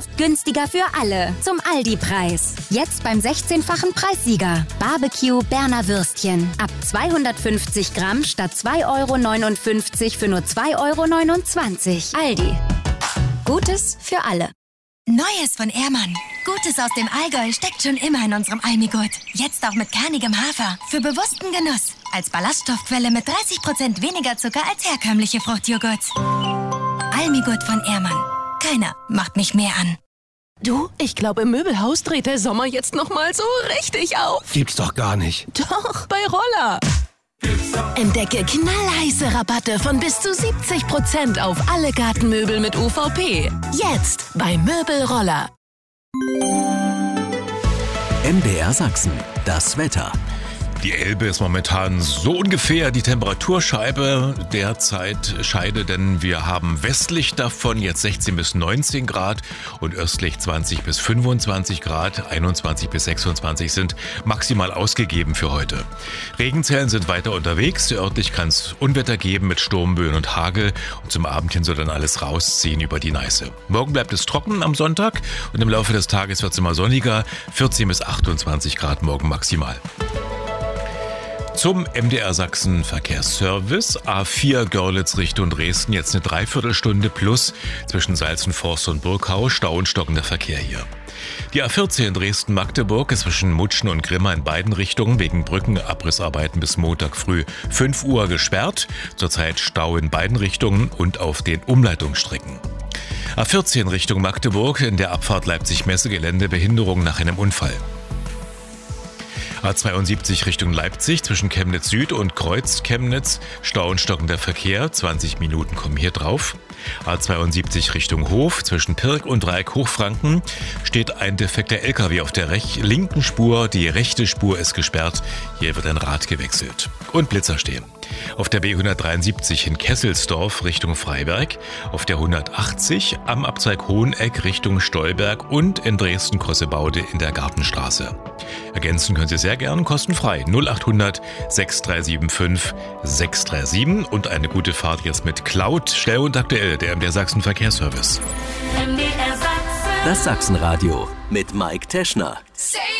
Dauerhaft günstiger für alle. Zum Aldi-Preis. Jetzt beim 16-fachen Preissieger. Barbecue Berner Würstchen. Ab 250 Gramm statt 2,59 € für nur 2,29 €. Aldi. Gutes für alle. Neues von Ehrmann. Gutes aus dem Allgäu steckt schon immer in unserem Almigurt. Jetzt auch mit kernigem Hafer. Für bewussten Genuss. Als Ballaststoffquelle mit 30% weniger Zucker als herkömmliche Fruchtjoghurts. Almigurt von Ehrmann. Keiner macht mich mehr an. Du, ich glaube, im Möbelhaus dreht der Sommer jetzt noch mal so richtig auf. Gibt's doch gar nicht. Doch, bei Roller. Entdecke knallheiße Rabatte von bis zu 70% auf alle Gartenmöbel mit UVP. Jetzt bei Möbelroller. MDR Sachsen, das Wetter. Die Elbe ist momentan so ungefähr die Temperaturscheibe derzeit Scheide, denn wir haben westlich davon jetzt 16 bis 19 Grad und östlich 20 bis 25 Grad, 21 bis 26 sind maximal ausgegeben für heute. Regenzellen sind weiter unterwegs, örtlich kann es Unwetter geben mit Sturmböen und Hagel und zum Abend hin soll dann alles rausziehen über die Neiße. Morgen bleibt es trocken am Sonntag und im Laufe des Tages wird es immer sonniger, 14 bis 28 Grad morgen maximal. Zum MDR Sachsen Verkehrsservice. A4 Görlitz Richtung Dresden, jetzt eine Dreiviertelstunde plus zwischen Salzenforst und Burgau, Stau und stockender Verkehr hier. Die A14 Dresden-Magdeburg ist zwischen Mutschen und Grimma in beiden Richtungen wegen Brückenabrissarbeiten bis Montag früh 5 Uhr gesperrt. Zurzeit Stau in beiden Richtungen und auf den Umleitungsstrecken. A14 Richtung Magdeburg, in der Abfahrt Leipzig-Messegelände Behinderung nach einem Unfall. A72 Richtung Leipzig zwischen Chemnitz Süd und Kreuz Chemnitz, Stau und stockender Verkehr, 20 Minuten kommen hier drauf. A72 Richtung Hof zwischen Pirk und Dreieck Hochfranken steht ein defekter LKW auf der linken Spur, die rechte Spur ist gesperrt, hier wird ein Rad gewechselt. Und Blitzer stehen. Auf der B173 in Kesselsdorf Richtung Freiberg, auf der 180 am Abzweig Hoheneck Richtung Stolberg und in Dresden-Kossebaude in der Gartenstraße. Ergänzen können Sie sehr gern kostenfrei 0800 6375 637 und eine gute Fahrt jetzt mit Cloud, schnell und aktuell, der MDR Sachsen Verkehrsservice. Das Sachsenradio mit Mike Teschner. Say